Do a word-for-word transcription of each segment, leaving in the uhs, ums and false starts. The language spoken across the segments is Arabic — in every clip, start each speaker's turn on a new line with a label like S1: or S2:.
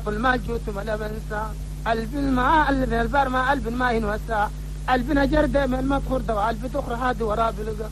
S1: المال جوت ولا بنسى قلب الماء قلب البر ما قلب ما ينوسى قلب نجر دائما ما تخرد وقلب تخرى هادي ورا بلقى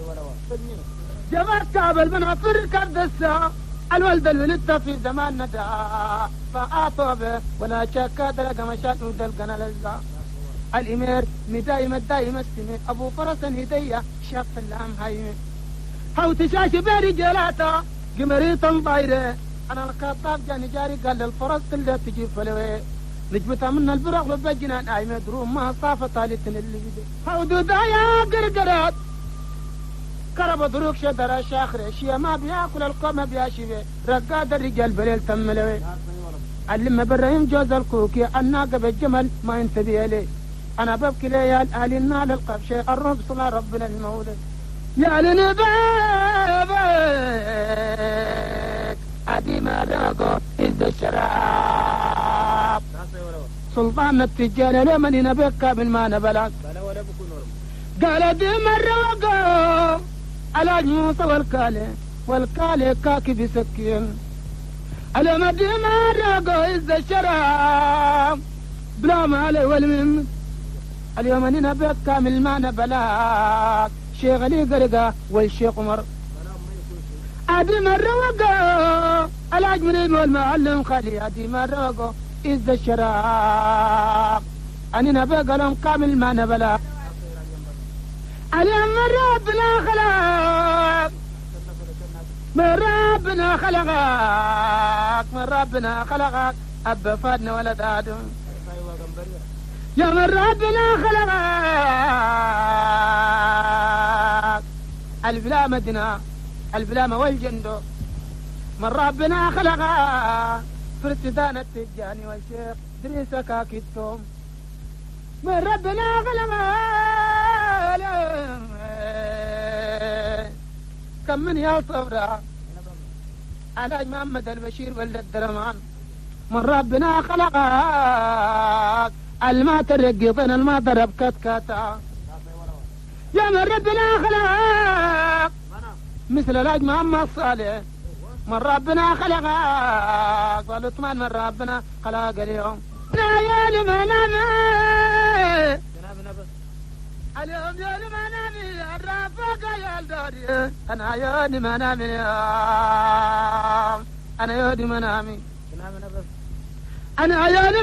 S1: جمعت كابل من عطر كردسة الولد الولد في زمان ندى فأعطوا به ولا شكا دلق مشات ودلقنا لزا الإمير مداي مداي مستمي أبو فرس هدية شاف اللام هايمي هاو تشاش بيري جلاتا قمريطا ضايرة أنا الخطاب جاني جاري قال للفرس اللي تجي فلوي نجبتها من البرق وبجنان أي مدروم ما صافة طالتن اللي بي هاو دودايا قرقرات كرب دروك شدر شاخر اشياء ما بياكل القوم بياشي رقاد الرجال بليل تملوي علم ابراهيم جوز الكوكي الناقه بالجمل ما ينتبه لي انا ببكي ليال اهل النار القبشه الرب صلى ربنا المولد يا لنبابك ادي ما لاقو اذا الشراب سلطان التجار لمن ينبك من ما نبلك قال دي مرة وقو علاج موسى والكالي والكالي كاكي بسكين على مدي مرة وقو إذا الشراب بلا مالي والمم اليوم أننا بك كامل ما نبلاك شيخ علي قرقا والشيخ عمر ادي مرة وقو علاج منين والمعلم خالي ادي مرة وقو إذا الشراب أننا بك لهم كامل ما نبلاك اليوم من ربنا خلق من ربنا خلقك من ربنا خلقك أب فادنا ولد آدم يا من ربنا خلقك البلا مدنا البلا والجندو من ربنا خلقك فرتدان التجاني والشيخ دريسك كاكيتهم من ربنا خلقك كم من يا صبرا علاج محمد البشير ولد الدرمان من ربنا خلقك الما ترقيطين الما ضرب كتكاتا يا من ربنا خلقك مثل علاج محمد صالح من ربنا خلقك والعثمان من ربنا خلق اليوم يا لمنامي اليوم يا لمنامي الرافق يا الداري انا يا لمنامي انا يا لمنامي انا يا